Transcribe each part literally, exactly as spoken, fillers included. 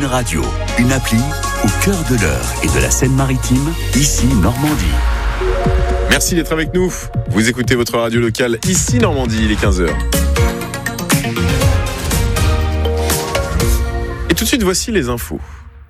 Radio, une appli au cœur de l'Eure et de la Seine-Maritime, ici Normandie. Merci d'être avec nous. Vous écoutez votre radio locale, ici Normandie, il est quinze heures. Et tout de suite, voici les infos.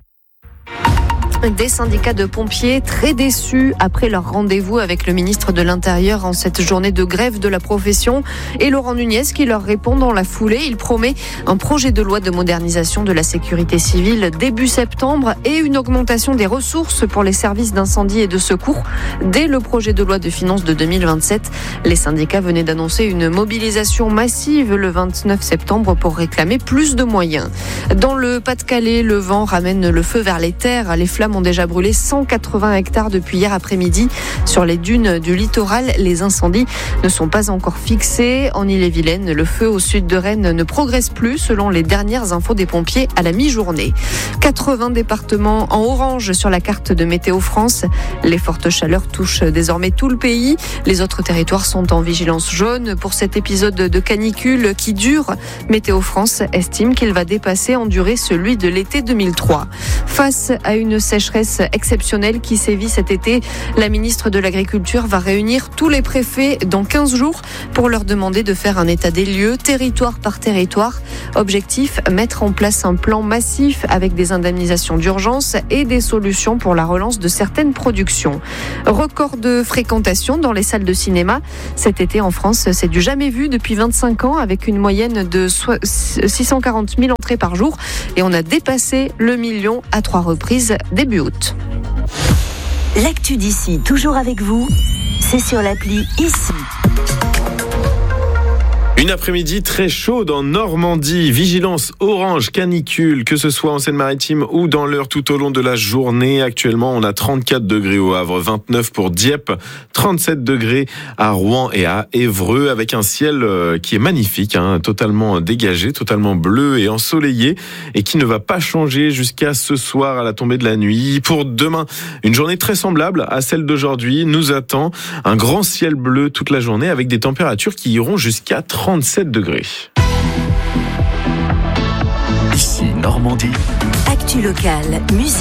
Des syndicats de pompiers très déçus après leur rendez-vous avec le ministre de l'Intérieur en cette journée de grève de la profession. Et Laurent Nunez qui leur répond dans la foulée. Il promet un projet de loi de modernisation de la sécurité civile début septembre et une augmentation des ressources pour les services d'incendie et de secours dès le projet de loi de finances de deux mille vingt-sept. Les syndicats venaient d'annoncer une mobilisation massive le vingt-neuf septembre pour réclamer plus de moyens. Dans le Pas-de-Calais, le vent ramène le feu vers les terres. Les flammes ont déjà brûlé cent quatre-vingts hectares depuis hier après-midi. Sur les dunes du littoral, les incendies ne sont pas encore fixés. En Ille-et-Vilaine, le feu au sud de Rennes ne progresse plus selon les dernières infos des pompiers à la mi-journée. quatre-vingts départements en orange sur la carte de Météo France. Les fortes chaleurs touchent désormais tout le pays. Les autres territoires sont en vigilance jaune pour cet épisode de canicule qui dure. Météo France estime qu'il va dépasser en durée celui de l'été deux mille trois. Face à une sécheresse exceptionnelle qui sévit cet été, la ministre de l'Agriculture va réunir tous les préfets dans quinze jours pour leur demander de faire un état des lieux, territoire par territoire. Objectif, mettre en place un plan massif avec des indemnisations d'urgence et des solutions pour la relance de certaines productions. Record de fréquentation dans les salles de cinéma. Cet été en France, c'est du jamais vu depuis vingt-cinq ans avec une moyenne de six cent quarante mille entrées par jour et on a dépassé le million à trois reprises début août. L'actu d'ici, toujours avec vous, c'est sur l'appli Ici. Une après-midi très chaude en Normandie, vigilance orange canicule, que ce soit en Seine-Maritime ou dans l'Eure tout au long de la journée. Actuellement, on a trente-quatre degrés au Havre, vingt-neuf pour Dieppe, trente-sept degrés à Rouen et à Évreux, avec un ciel qui est magnifique, hein, totalement dégagé, totalement bleu et ensoleillé, et qui ne va pas changer jusqu'à ce soir à la tombée de la nuit. Pour demain, une journée très semblable à celle d'aujourd'hui nous attend un grand ciel bleu toute la journée, avec des températures qui iront jusqu'à trente-sept degrés. Ici Normandie. Actu locale, musique.